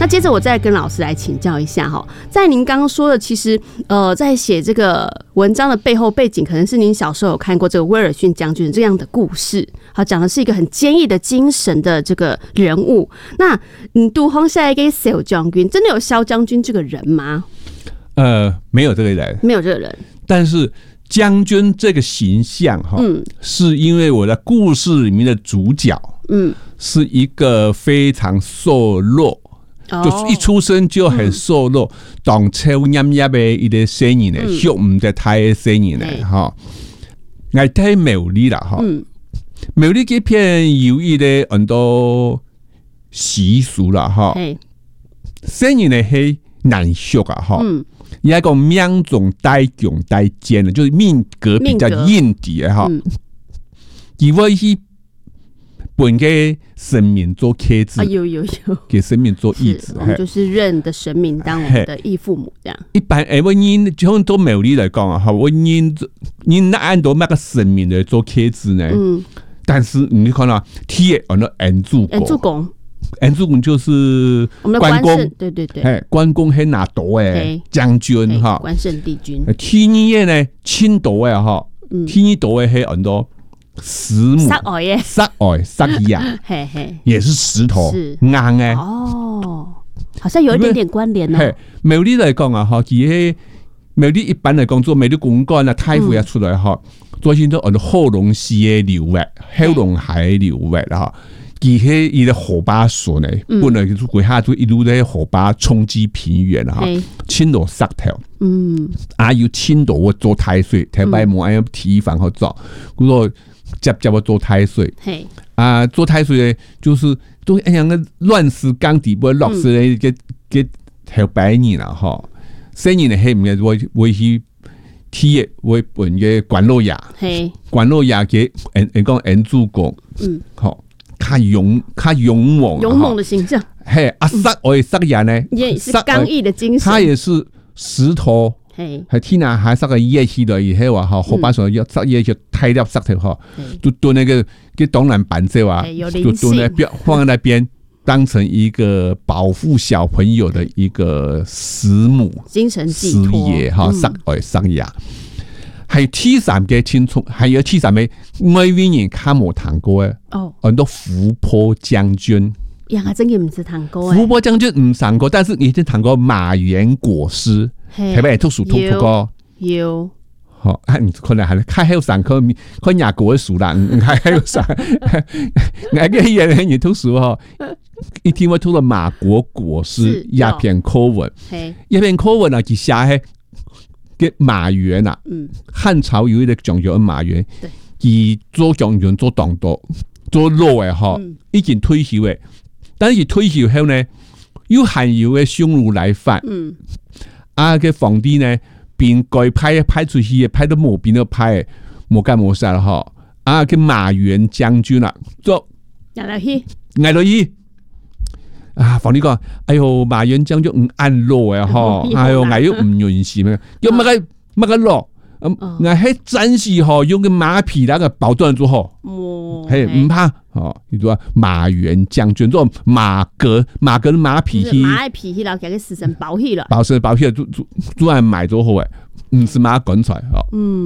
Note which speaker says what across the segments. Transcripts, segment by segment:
Speaker 1: 那接着我再跟老师来请教一下哈，在您刚刚说的，其实在写这个文章的背后背景，可能是您小时候有看过这个威尔逊将军这样的故事，好，讲的是一个很坚毅的精神的这个人物。那杜洪下一个小将军，真的有萧将军这个人吗？
Speaker 2: 没有这个人，
Speaker 1: 没有这个人，但
Speaker 2: 是将军这个形象是因为我的故事里面的主角，是一个非常瘦弱，就是一出生就很瘦弱，动抽黏黏的一个声音呢，胸唔得太的声音呢，哈，我睇苗栗啦，哈，苗栗这片有一个很多习俗啦，哈，声音呢係難學啊，哈，也講命中帶強帶尖的，就是命格比較硬啲的哈，因為去本給神明做啟示，
Speaker 1: 有
Speaker 2: 給神明做義子，
Speaker 1: 我們就是認的神明當我們的義父母這樣。一
Speaker 2: 般我人像做苗栗來講啊，哈，我人按到那個神明來做啟示呢，但是你看到天on the 恩主公。恩主公就是關公，對，關公係拿刀嘅將軍哈，
Speaker 1: 關聖帝君。
Speaker 2: 天二呢，青刀嘅哈，天二刀嘅係很多石母，石牙，也是石頭，硬嘅。
Speaker 1: 哦，好像有一點點關聯哦。
Speaker 2: 苗栗嚟講啊，哈，佢苗栗一般嚟講做苗栗公幹啊，太傅也出來哈，做先都按後龍溪嘅流域、後龍海流域啦。佢係伊個火把水呢，本來就下就一路在火把衝擊平原啊，青島石頭，要青島我做太歲，台北冇按提防好做，佢說接我做太歲，做太歲呢，就是都一樣嘅亂世剛底部落實呢嘅頭百年啦，哈，生年呢係唔係會去鐵會本嘅關洛亞嘅講恩主公，好。他勇猛
Speaker 1: 的形象，
Speaker 2: 塞牙呢，
Speaker 1: 也是刚毅的精神。
Speaker 2: 他也是石頭，係天啊，還塞個葉氣的，以後啊，哈，火把上要塞葉就太掉塞頭哈，就蹲那個東南板子啊，就蹲在邊放在那邊，當成一個保護小朋友的一個師母，
Speaker 1: 精神寄託
Speaker 2: 哈，塞牙。係 T3 嘅青蔥，係有 T3嘅每位人卡冇談過嘅，很多伏波將軍，
Speaker 1: 呀，真嘅唔是談過，
Speaker 2: 伏波將軍唔談過，但是已經談過馬園果實，係咪讀書讀過？
Speaker 1: 有，
Speaker 2: 好，你可能係開後上課，看亞國嘅書啦，開後上，我嘅人也讀書哈，一天我讀到馬國果實一篇課文，一篇課文啊，佢寫係。馬援啊，漢朝有一個將軍馬援，佢做將軍做當多做老嘅哈，已經退休嘅，但是退休後呢，又還有嘅匈奴來犯，個皇帝呢，便該派出去，派到某邊度派，冇幹冇曬啦哈，個馬援將軍啦，做捱落去。皇帝講：哎呦，馬援將軍唔按落嘅哈，哎呦，我又唔允許咩？又乜個落？我喺戰時吼用個馬匹那個保斷住吼，嘿唔怕哦。你說馬援將軍做馬革的馬匹去，
Speaker 1: 馬匹去了，給個死神保去了，
Speaker 2: 保去了，做人買咗好誒，唔是馬趕出來哦。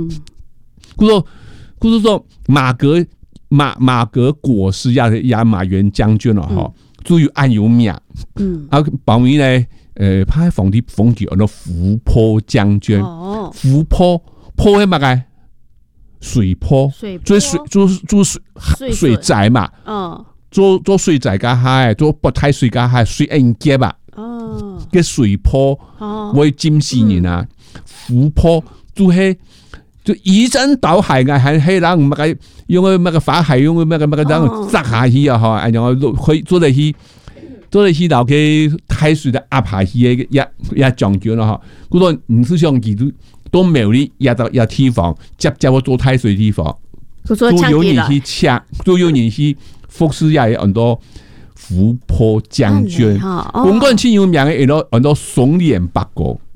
Speaker 2: 故說馬革果實也馬援將軍了哈。注意按有名，保密呢？派皇帝封叫那伏波將軍，伏波係乜嘅？水坡，做水寨嘛，做水寨加海，做不太水加海，水恩結嘛，嘅水坡，我金絲人啊，伏波就係。就移山倒海嘅，係人唔係用個乜個法係用個乜個樣砸下去啊！嚇，然後可做嚟去留嘅太水嘅壓下去嘅一將軍啦！嚇，嗰個唔是像佢都苗栗也地方，接我做太水地方，都有人去搶，都有人去服侍也有很多伏波將軍。公幹親有名嘅很多松臉八哥。